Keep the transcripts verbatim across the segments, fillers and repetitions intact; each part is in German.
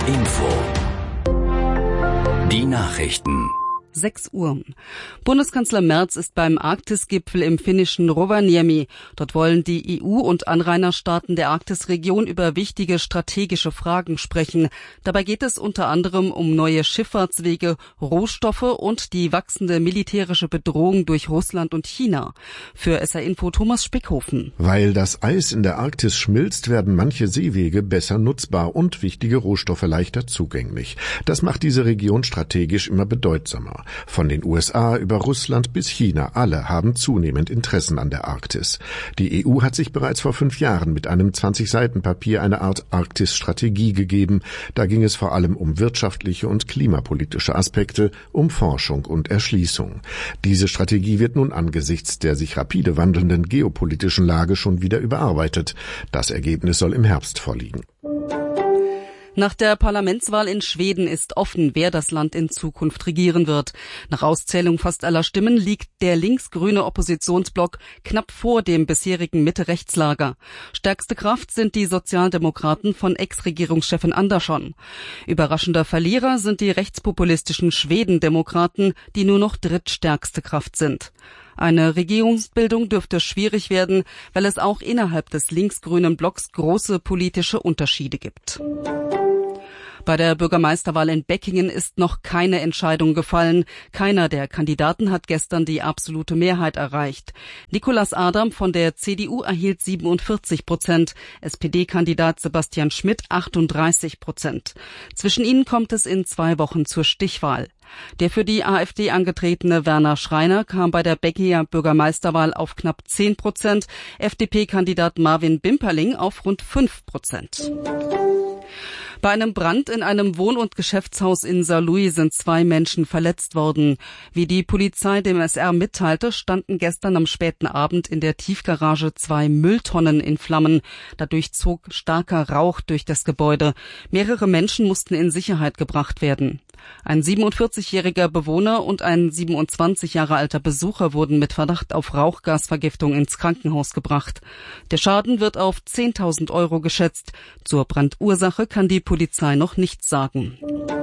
Info. Die Nachrichten. sechs Uhr. Bundeskanzler Merz ist beim Arktisgipfel im finnischen Rovaniemi. Dort wollen die E U und Anrainerstaaten der Arktisregion über wichtige strategische Fragen sprechen. Dabei geht es unter anderem um neue Schifffahrtswege, Rohstoffe und die wachsende militärische Bedrohung durch Russland und China. Für S R Info Thomas Spickhofen. Weil das Eis in der Arktis schmilzt, werden manche Seewege besser nutzbar und wichtige Rohstoffe leichter zugänglich. Das macht diese Region strategisch immer bedeutsamer. Von den U S A über Russland bis China, alle haben zunehmend Interessen an der Arktis. Die E U hat sich bereits vor fünf Jahren mit einem zwanzig Seiten Papier eine Art Arktis-Strategie gegeben. Da ging es vor allem um wirtschaftliche und klimapolitische Aspekte, um Forschung und Erschließung. Diese Strategie wird nun angesichts der sich rapide wandelnden geopolitischen Lage schon wieder überarbeitet. Das Ergebnis soll im Herbst vorliegen. Nach der Parlamentswahl in Schweden ist offen, wer das Land in Zukunft regieren wird. Nach Auszählung fast aller Stimmen liegt der linksgrüne Oppositionsblock knapp vor dem bisherigen Mitte-Rechts-Lager. Stärkste Kraft sind die Sozialdemokraten von Ex-Regierungschefin Andersson. Überraschender Verlierer sind die rechtspopulistischen Schwedendemokraten, die nur noch drittstärkste Kraft sind. Eine Regierungsbildung dürfte schwierig werden, weil es auch innerhalb des linksgrünen Blocks große politische Unterschiede gibt. Bei der Bürgermeisterwahl in Beckingen ist noch keine Entscheidung gefallen. Keiner der Kandidaten hat gestern die absolute Mehrheit erreicht. Nicolas Adam von der C D U erhielt siebenundvierzig Prozent, S P D-Kandidat Sebastian Schmidt achtunddreißig Prozent. Zwischen ihnen kommt es in zwei Wochen zur Stichwahl. Der für die AfD angetretene Werner Schreiner kam bei der Beckinger Bürgermeisterwahl auf knapp zehn Prozent, F D P-Kandidat Marvin Bimperling auf rund fünf Prozent. Bei einem Brand in einem Wohn- und Geschäftshaus in Saarlouis sind zwei Menschen verletzt worden. Wie die Polizei dem S R mitteilte, standen gestern am späten Abend in der Tiefgarage zwei Mülltonnen in Flammen. Dadurch zog starker Rauch durch das Gebäude. Mehrere Menschen mussten in Sicherheit gebracht werden. Ein siebenundvierzigjähriger Bewohner und ein siebenundzwanzig Jahre alter Besucher wurden mit Verdacht auf Rauchgasvergiftung ins Krankenhaus gebracht. Der Schaden wird auf zehntausend Euro geschätzt. Zur Brandursache kann die Polizei noch nichts sagen.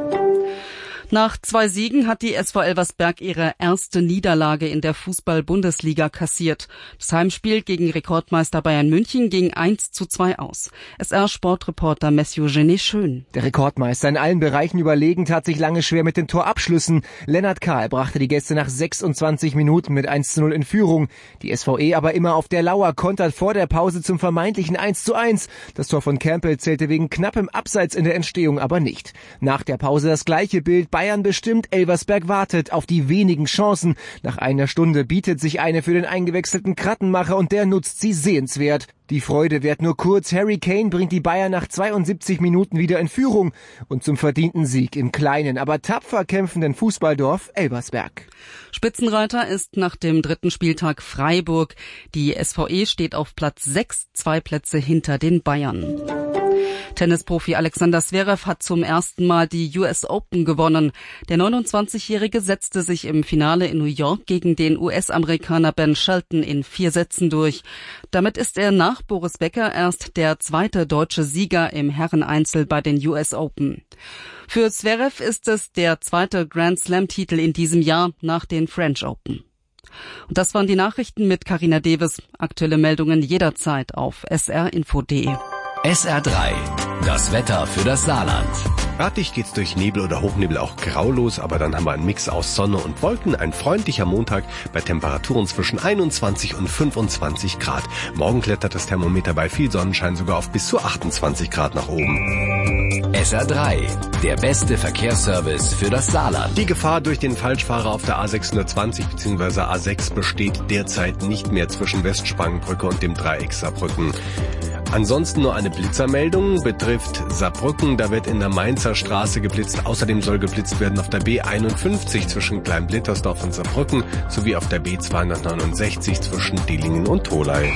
Nach zwei Siegen hat die S V Elversberg ihre erste Niederlage in der Fußball-Bundesliga kassiert. Das Heimspiel gegen Rekordmeister Bayern München ging eins zu zwei aus. S R-Sportreporter Messieu Genet Schön. Der Rekordmeister in allen Bereichen überlegen, tat sich lange schwer mit den Torabschlüssen. Lennart Kahl brachte die Gäste nach sechsundzwanzig Minuten mit eins zu null in Führung. Die S V E aber immer auf der Lauer, kontert vor der Pause zum vermeintlichen eins zu eins. Das Tor von Campbell zählte wegen knappem Abseits in der Entstehung aber nicht. Nach der Pause das gleiche Bild. Bayern bestimmt, Elversberg wartet auf die wenigen Chancen. Nach einer Stunde bietet sich eine für den eingewechselten Krattenmacher und der nutzt sie sehenswert. Die Freude währt nur kurz. Harry Kane bringt die Bayern nach zweiundsiebzig Minuten wieder in Führung und zum verdienten Sieg im kleinen, aber tapfer kämpfenden Fußballdorf Elversberg. Spitzenreiter ist nach dem dritten Spieltag Freiburg. Die S V E steht auf Platz sechs, zwei Plätze hinter den Bayern. Tennisprofi Alexander Zverev hat zum ersten Mal die U S Open gewonnen. Der neunundzwanzigjährige setzte sich im Finale in New York gegen den U S-Amerikaner Ben Shelton in vier Sätzen durch. Damit ist er nach Boris Becker erst der zweite deutsche Sieger im Herreneinzel bei den U S Open. Für Zverev ist es der zweite Grand Slam-Titel in diesem Jahr nach den French Open. Und das waren die Nachrichten mit Carina Deves. Aktuelle Meldungen jederzeit auf s r info punkt d e. S R drei. Das Wetter für das Saarland. Örtlich geht's durch Nebel oder Hochnebel auch grau los, aber dann haben wir einen Mix aus Sonne und Wolken. Ein freundlicher Montag bei Temperaturen zwischen einundzwanzig und fünfundzwanzig Grad. Morgen klettert das Thermometer bei viel Sonnenschein sogar auf bis zu achtundzwanzig Grad nach oben. S R drei. Der beste Verkehrsservice für das Saarland. Die Gefahr durch den Falschfahrer auf der A sechshundertzwanzig bzw. A sechs besteht derzeit nicht mehr zwischen Westspangenbrücke und dem Dreieck Saarbrücken. Ansonsten nur eine Blitzermeldung, betrifft Saarbrücken, da wird in der Mainzer Straße geblitzt. Außerdem soll geblitzt werden auf der B einundfünfzig zwischen Kleinblittersdorf und Saarbrücken sowie auf der B zweihundertneunundsechzig zwischen Dillingen und Tholey.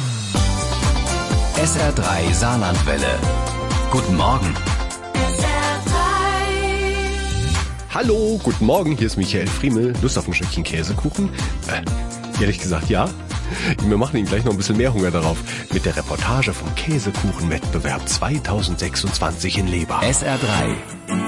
S R drei Saarlandwelle. Guten Morgen. S R drei. Hallo, guten Morgen, hier ist Michael Friemel. Lust auf ein Stückchen Käsekuchen? Äh, ehrlich gesagt, ja. Wir machen Ihnen gleich noch ein bisschen mehr Hunger darauf mit der Reportage vom Käsekuchenwettbewerb zweitausendsechsundzwanzig in Leber. S R drei